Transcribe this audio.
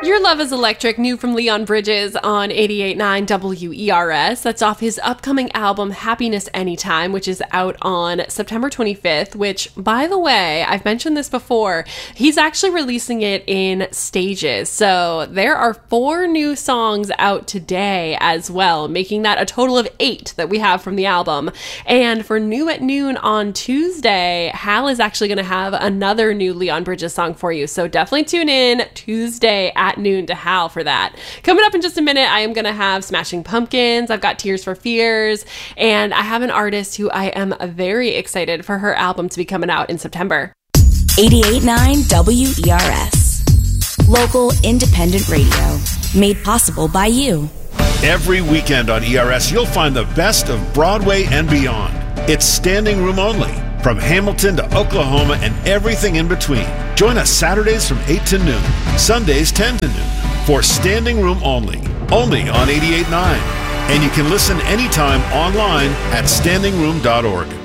Your Love is Electric, new from Leon Bridges on 88.9 WERS. That's off his upcoming album, Happiness Anytime, which is out on September 25th, which, by the way, I've mentioned this before, he's actually releasing it in stages. So there are 4 new songs out today as well, making that a total of 8 that we have from the album. And for New at Noon on Tuesday, Hal is actually going to have another new Leon Bridges song for you. So definitely tune in Tuesday at noon to Hal for that. Coming up in just a minute, I am going to have Smashing Pumpkins. I've got Tears for Fears, and I have an artist who I am very excited for her album to be coming out in September. 88.9 WERS. Local independent radio. Made possible by you. Every weekend on ERS, you'll find the best of Broadway and beyond. It's standing room only. From Hamilton to Oklahoma and everything in between. Join us Saturdays from 8 to noon, Sundays 10 to noon for Standing Room Only on 88.9. And you can listen anytime online at standingroom.org.